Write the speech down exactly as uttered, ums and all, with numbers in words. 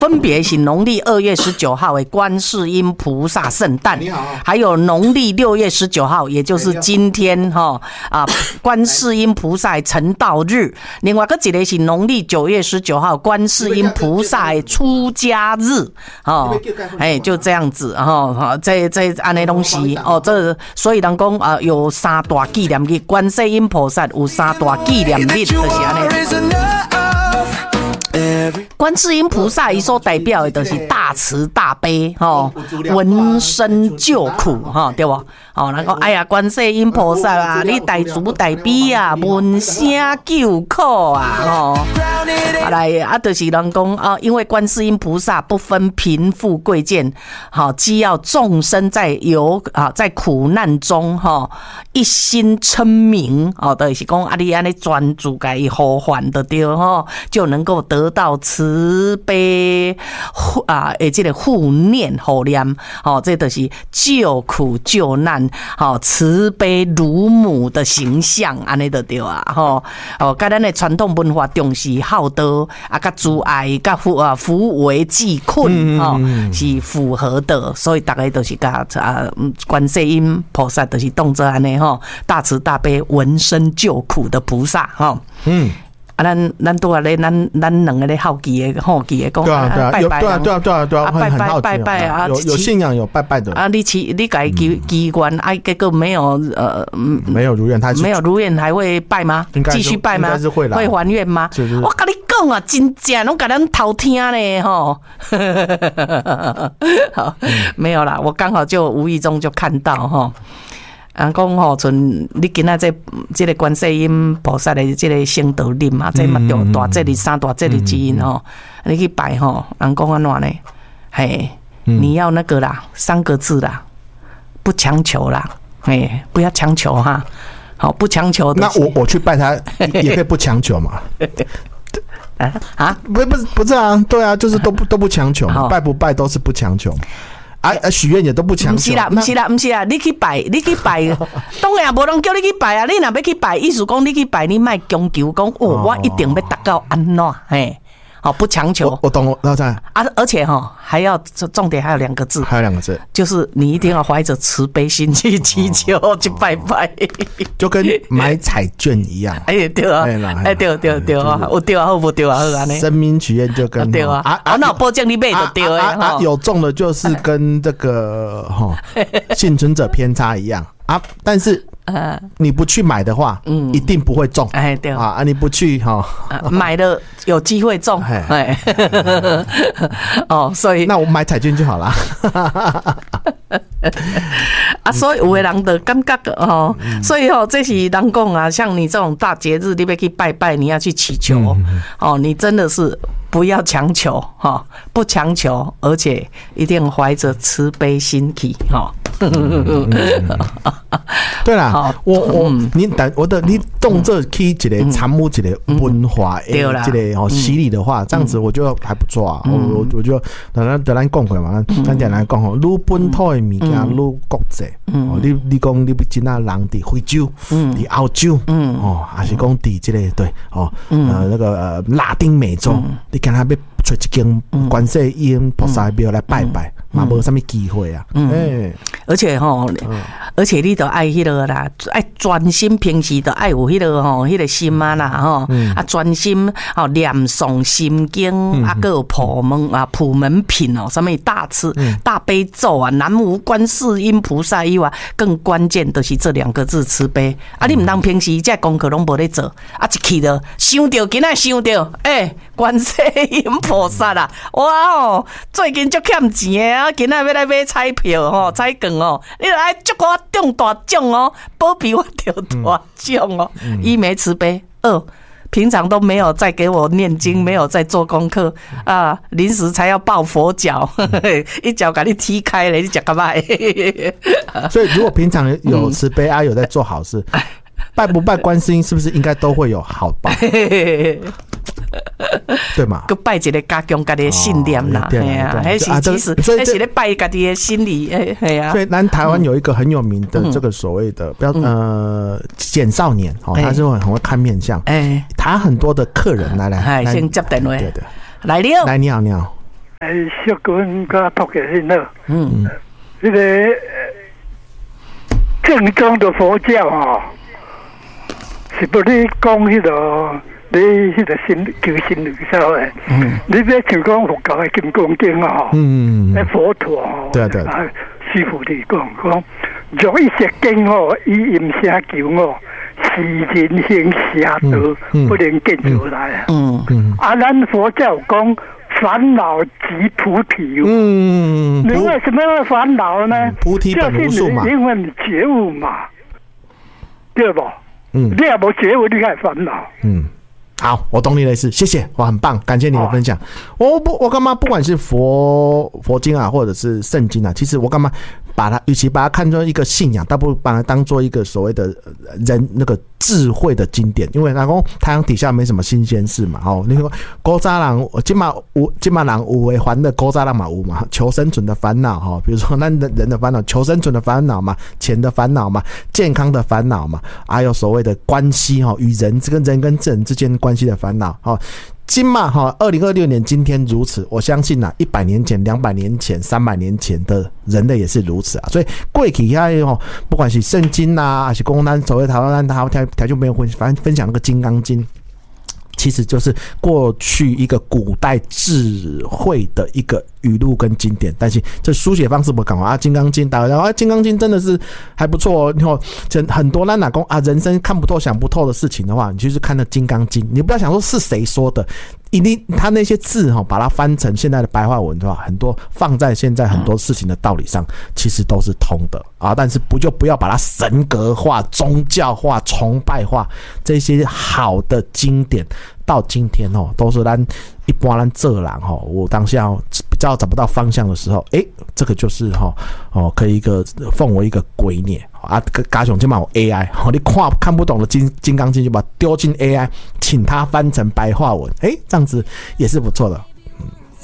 分别是农历二月十九号的观世音菩萨圣诞，还有农历六月十九号，也就是今天哈啊观世音菩萨成道日。另外一个是农历九月十九号观世音菩萨出家日，哦，哎，就这样子哈，这这安尼东西哦，这所以人讲啊，有三大纪念日，观世音菩萨有三大纪念日，就是安尼。观世音菩萨伊所代表的就是大慈大悲吼，闻声救苦吼，对不？哦，人讲哎呀，观世音菩萨啊，你大慈大悲啊，闻声救苦啊，吼。啊来啊，就是人讲啊，因为观世音菩萨不分贫富贵贱，好，既要众生在有啊在苦难中哈，一心称名哦，就是讲啊，你安尼专注该呼唤的对吼，就能够得到慈悲啊，诶，这个护念护念，哦，这就是救苦救难，好，慈悲如母的形象，安尼就对啊，吼，哦，跟咱的传统文化重视好德啊，甲慈爱，甲扶啊扶危济困，哦，是符合的，所以大家都是甲啊，观世音菩萨就是当作安尼吼，大慈大悲、闻声救苦的菩萨，吼，嗯。啊，咱咱都啊咧，咱咱两个咧好奇的好奇的讲， 对啊对啊， 拜拜， 对啊对啊对啊对啊， 拜拜拜拜啊， 有有信仰有拜拜的啊，你祈你改祈祈愿，啊，结果没有呃没有如愿，他没有如愿还会拜吗？继续拜吗？ 应该是会啦， 会还愿吗？我跟你讲啊，真正拢甲咱偷听呢吼，好，没有啦，我刚好就无意中就看到哈。人讲吼，像你今仔这这个观世音菩萨的这个圣道日嘛，这嘛大节日三大节日之一吼，你去拜吼，人讲安怎呢？嘿，你要那个啦，三个字啦，不强求啦，嘿，不要强求哈，好，不强求的。 那我我去拜他也可以不强求嘛？ 啊啊， 不不是不是啊，对啊，就是都不都不强求嘛，拜不拜都是不强求。啊啊！许愿也都不强求。不是啦，不是啦，不是啦，你去拜，你去拜，当然无人叫你去拜啊。你若要去拜，意思讲你去拜，你莫强求讲哦，我一定要达到安怎嘿。好，不强求。 我, 我懂，然后再啊，而且哈还要重点还有两个字， 还有两个字， 就是你一定要怀着慈悲心去祈求、哦、去拜拜， 就跟买彩券一样。 哎对啊，哎对对对啊，有对啊好不对啊好安尼。 神明许愿就跟对啊，啊啊那保证你买就对了啊, 啊, 啊, 啊，有中的就是跟这个哈幸存者偏差一样啊，但是。呃，你不去买的话，嗯，一定不会中。哎，对啊，啊，你不去哈， 买了有机会中。哎，哦，所以那我买彩券就好了。 啊，所以有的人的感觉哦，所以哦，这是人讲啊，像你这种大节日，你要去拜拜，你要去祈求，嗯、哦，你真的是不要强求哈、哦，不强求，而且一定怀着慈悲心去哈。哦、 对啦，我我、嗯、你但我的你动这去一个参悟一个文化诶，一个哦洗礼的话，这样子我觉得还不错啊。嗯、我我觉得等咱等咱讲过嘛，咱点来讲吼，愈本土的物件愈国际。哦，你你讲你不真啊人伫非洲，伫澳洲，哦，还是讲伫这个对哦，呃那个呃拉丁美洲，你看他要出一间观世音菩萨庙来拜拜。嘛无什么机会啊，嗯，欸、 而且吼，嗯、而且你都爱迄个啦，爱专心，平时都爱有迄个吼，迄个心啊啦吼，嗯、啊专心哦念诵心经，嗯、啊，还有普门啊普门品哦，什么大慈、嗯、大悲咒啊，南无观世音菩萨以外，更关键的是这两个字慈悲啊，你唔当平时这功课拢无咧做，啊一去就想到，今仔想到，诶、欸，观世音菩萨啦，哇哦，最近足欠钱的。啊，今仔要来买彩票吼，彩券哦，你来祝我中大奖哦，保庇我中大奖哦。嗯、一没慈悲，二平常都没有在给我念经，没有在做功课啊，临时才要抱佛脚，呵呵一脚给你踢开了，你讲干嘛？ 所以如果平常有慈悲啊，有在做好事。拜不拜观世音是不是应该都会有好报？对嘛？ 佮拜一个加强家己的信念啦，哎呀，还是其实还是咧拜家己的心理，哎呀。 所以咱台湾有一个很有名的这个所谓的，不要呃简少年哦，他是很很会看面相，哎，他很多的客人来来， 先接电话， 对对， 来了， 来你好你好。 小君甲托给恁了。嗯，这个正宗的佛教哦，是不你讲迄个，你迄个心求心灵烧的。嗯，你别像讲佛教的金刚经哦，嗯，那佛陀哦， 对对， 啊，师傅你讲讲，用一些经哦，以音声求哦。是人行邪道，嗯、不能见出来啊！嗯嗯，啊，咱佛教讲烦恼即菩提。嗯，你为什么要烦恼呢？ 菩提本无树嘛， 因为你觉悟嘛，对不？嗯，你也无觉悟，你还烦恼。 嗯。好，我懂你的意思，谢谢，我很棒，感谢你的分享。我不，我干嘛？不管是佛佛经啊，或者是圣经啊，其实我干嘛把它，与其把它看作一个信仰，倒不如把它当做一个所谓的人那个智慧的经典。因为老公太阳底下没什么新鲜事嘛，哦，那个古早人，今嘛有，今嘛人有诶还的古早人嘛有嘛，求生存的烦恼哈，比如说那人的烦恼，求生存的烦恼嘛，钱的烦恼嘛，健康的烦恼嘛，还有所谓的关系哈，与人跟人跟人之间关系。关系的烦恼，好，今嘛哈，二零二六年今天如此，我相信啊，一百年前、两百年前、三百年前的人类也是如此啊。所以过去呀，哦，不管是圣经呐，还是公单所谓台湾台台台就没有分，反正分享那个《金刚经》。其实就是过去一个古代智慧的一个语录跟经典，但是这书写方式不讲啊，《金刚经》打，然后《金刚经》真的是还不错哦。然后很多咱哪讲啊，人生看不透、想不透的事情的话，你就是看那《金刚经》，你不要想说是谁说的。一定，他那些字哈，把它翻成现在的白话文的话，很多放在现在很多事情的道理上，其实都是通的啊。但是不就不要把它神格化、宗教化、崇拜化，这些好的经典，到今天哦，都是咱一般咱做人哈，我当下比较找不到方向的时候，诶，这个就是哈哦，可以一个奉为一个圭臬啊。加上今嘛有 A I， 你看看不懂的金金刚经就把它丢进 A I， 请它翻成白话文，诶，这样子也是不错的。